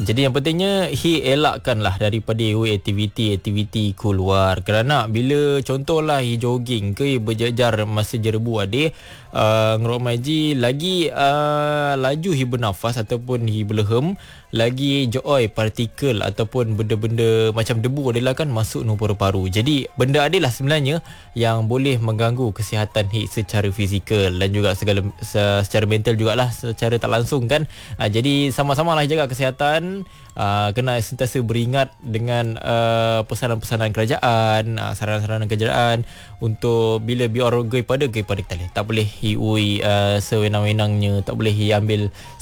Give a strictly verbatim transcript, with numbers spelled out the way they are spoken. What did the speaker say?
jadi yang pentingnya hi elakkanlah daripada aktiviti-aktiviti keluar. Kerana bila contohlah hi jogging ke hi berjajar masa jerebu adik, uh, ngerok maji lagi uh, laju hi bernafas ataupun hi berlehem, lagi joy partikel ataupun benda-benda macam debu adalah kan masuk ke paru-paru. Jadi benda adalah sebenarnya yang boleh mengganggu kesihatan hi secara fizikal dan juga segala secara mental jugalah, secara tak langsung kan. Uh, jadi sama-sama lah jaga kesihatan. Uh, kena sentiasa beringat dengan uh, pesanan-pesanan kerajaan, uh, saran-saran kerajaan untuk bila biar gay pada gay pada kita tak boleh hiui uh, sewenang-wenangnya, tak boleh hi ambil